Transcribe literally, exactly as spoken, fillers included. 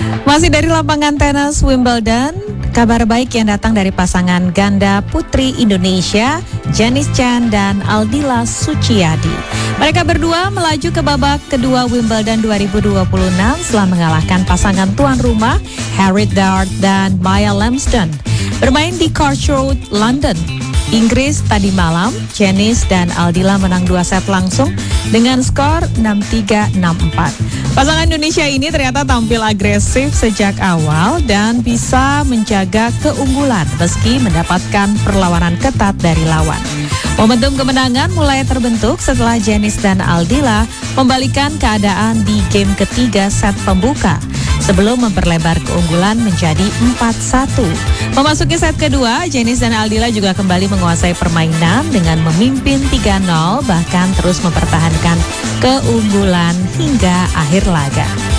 Masih dari lapangan tenis Wimbledon, kabar baik yang datang dari pasangan ganda putri Indonesia, Janice Chan dan Aldila Suciadi. Mereka berdua melaju ke babak kedua Wimbledon dua ribu dua puluh enam setelah mengalahkan pasangan tuan rumah Harriet Dart dan Maya Lamsden. Bermain di Court Road, London, Inggris tadi malam, Janice dan Aldila menang dua set langsung dengan skor enam tiga enam empat. Pasangan Indonesia ini ternyata tampil agresif sejak awal dan bisa menjaga keunggulan meski mendapatkan perlawanan ketat dari lawan. Momentum kemenangan mulai terbentuk setelah Janice dan Aldila membalikan keadaan di game ketiga set pembuka sebelum memperlebar keunggulan menjadi empat satu. Memasuki set kedua, Janice dan Aldila juga kembali menguasai permainan dengan memimpin tiga nol bahkan terus mempertahankan keunggulan hingga akhir laga.